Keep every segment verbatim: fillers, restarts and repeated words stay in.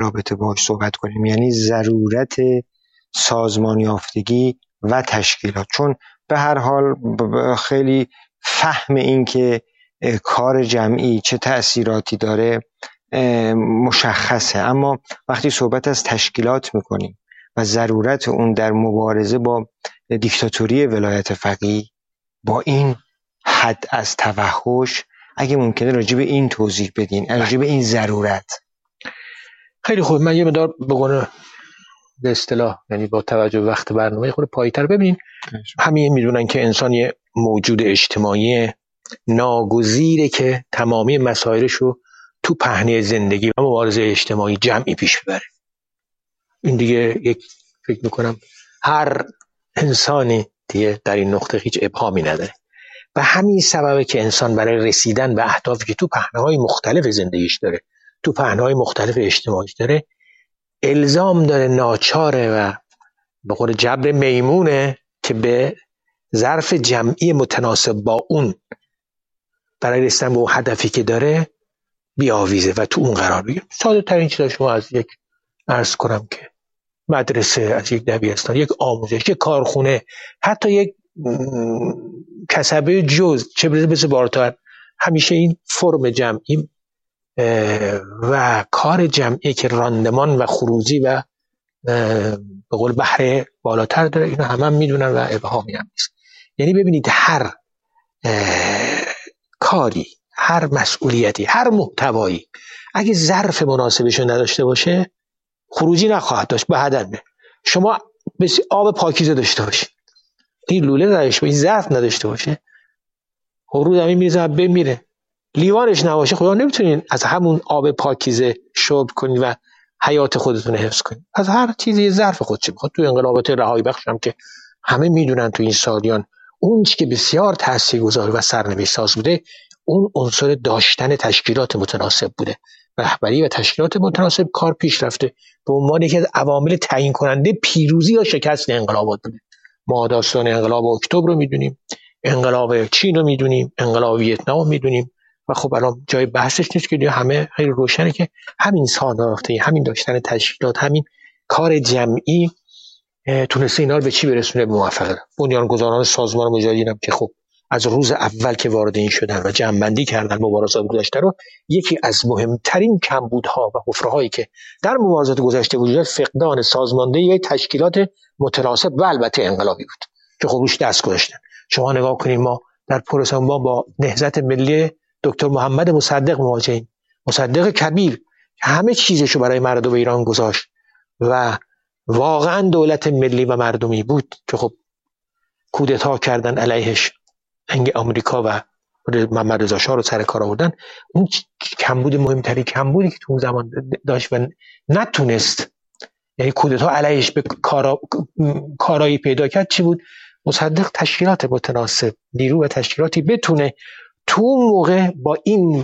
رابطه باهاش صحبت کنیم، یعنی ضرورت سازمان یافتگی و تشکیلات. چون به هر حال خیلی فهم این که کار جمعی چه تأثیراتی داره مشخصه، اما وقتی صحبت از تشکیلات میکنیم و ضرورت اون در مبارزه با دیکتاتوری ولایت فقیه، با این حد از توحش، اگه ممکنه راجع به این توضیح بدین، راجع به این ضرورت. خیلی خوب. من یه مقدار بگم به اصطلاح، یعنی با توجه به وقت برنامه خود پایتر ببینین. همین میدونن که انسان یه موجود اجتماعی ناگزیره که تمامی مسائلش رو تو پهنه زندگی و مبارزه اجتماعی جمعی پیش ببره. این دیگه یک فکر میکنم هر انسانی دیگه در این نقطه هیچ ابهامی نداره و همین سببه که انسان برای رسیدن به اهدافی که تو پهنه‌های مختلف زندگیش داره، تو پهنه‌های مختلف اجتماعیش داره، الزام داره، ناچاره و به قول جبر میمونه که به ظرف جمعی متناسب با اون برای رسیدن به اون هدفی که داره بیاویزه و تو اون قرار بگیره. ساده ترین چیزا شما از یک عرض کنم که مدرسه، از یک دبیرستان، یک آموزش، یک کارخونه، حتی یک کسبه جز، چه برسه به بالاتر، همیشه این فرم جمعی و کار جمعی که راندمان و خروجی و به قول بهره بالاتر داره، اینا همه هم میدونن و ابهامی هم نیست. یعنی ببینید هر کاری، هر مسئولیتی، هر محتوایی اگه ظرف مناسبشو نداشته باشه خروجی نخواهد داشت به هدف. شما بس آب پاکیزه داشته باشید، این لوله نداشته باشه، این ظرف نداشته باشه، خروج زمین میریزه بمیره. لیوانش نباشه خدا نمیتونین از همون آب پاکیزه شرب کنید و حیات خودتون حفظ کنید. از هر چیزی ظرف خودش میخواد. تو انقلابات رهایی بخش هم که همه میدونن تو این سالیان اون چیزی که بسیار تاثیرگذار و سرنوشت ساز بوده، اون عنصر داشتن تشکیلات متناسب بوده. رهبری و تشکیلات متناسب کار پیش رفته به عنوان یکی از عوامل تعیین کننده پیروزی یا شکست انقلابات بوده. ما داستان انقلاب اکتبر رو میدونیم، انقلاب چین رو میدونیم، انقلاب ویتنام رو میدونیم و خب الان جای بحثش نیست که همه خیلی روشنه که همین ساختاری، همین داشتن تشکیلات، همین کار جمعی تونسته اینا رو به چی برسونه؟ به موفقیت. بنیانگذاران سازمان مجاهدین هم که خب از روز اول که وارد این شدن و جمع‌بندی کردن مبارزات گذشته رو، یکی از مهمترین کمبودها و حفره‌هایی که در مبارزات گذشته وجود داشت فقدان سازماندهی و تشکیلات متناسب و البته انقلابی بود که خب روش دست گذاشتن. شما نگاه کنید، ما در پروسه ما با نهضت ملی دکتر محمد مصدق مواجهیم. مصدق کبیر همه چیزشو برای مردم ایران گذاشت و واقعا دولت ملی و مردمی بود که خب کودتا کردن علیهش، انگ آمریکا و محمد رضا شاه رو سر کار آوردن. اون کمبود مهمترین کمبودی که تو اون زمان داشت و نتونست، یعنی کودتا علیهش به کارا... کارایی پیدا کرد چی بود؟ مصدق تشکیلات متناسب، نیرو و تشکیلاتی بتونه تو اون موقع با این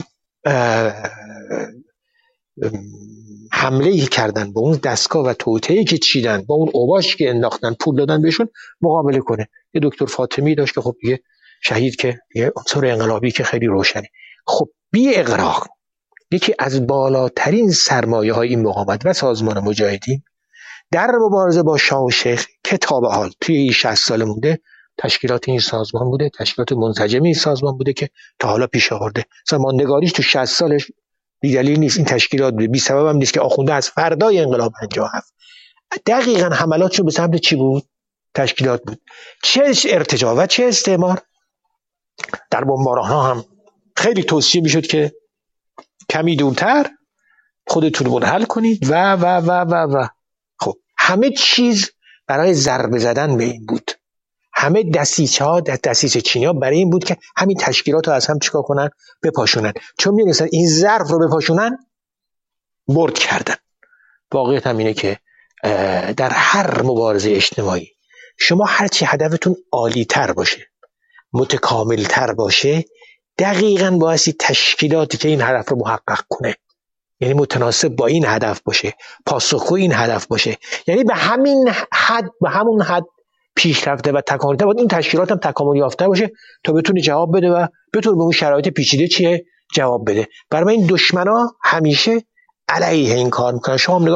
حمله‌ای کردن، با اون دستگاه و توطئه‌ای که چیدن، با اون اوباش که انداختن، پول دادن بهشون، مقابله کنه. یه دکتر فاطمی داشت که خب دیگه شهید، که یه عنصر انقلابی که خیلی روشنه. خب بی اغراق یکی از بالاترین سرمایه‌های این مقاومت و سازمان مجاهدین در مبارزه با شاه و شیخ که تا به حال توی این شصت سال مونده تشکیلات این سازمان بوده، تشکیلات منسجم این سازمان بوده که تا حالا پیش آورده. مثلا ماندگاریش تو شصت سالش بی دلیل نیست، این تشکیلات بوده. بی سبب هم نیست که آخونده از فردای انقلاب پنجاه و هفت دقیقاً حملاتشو به سمت چی بود؟ تشکیلات بود. چه ارتجاع و چه استعمار. در بمباران‌ها هم خیلی توصیه میشد که کمی دورتر خودتون منحل کنید و و و و و خب همه چیز برای ضربه زدن به این بود. همه دسیسه‌ها، دسیسه چینی‌ها برای این بود که همین تشکیلات رو از هم چیکار کنن؟ بپاشونن. چون می‌دونستن این ظرف رو بپاشونن برد کردن. واقعیت هم اینه که در هر مبارزه اجتماعی شما هرچی هدفتون عالی‌تر باشه، متکامل‌تر باشه، دقیقاً باعث تشکیلاتی که این هدف رو محقق کنه، یعنی متناسب با این هدف باشه، پاسخگوی این هدف باشه، یعنی به همین حد، به همون حد پیشرفته و تکاملی باید این تشکیلات هم تکامل یافته باشه تا بتونه جواب بده و بتونه به اون شرایط پیچیده چیه جواب بده. برای این دشمنا همیشه علیه این کار میکنن. شما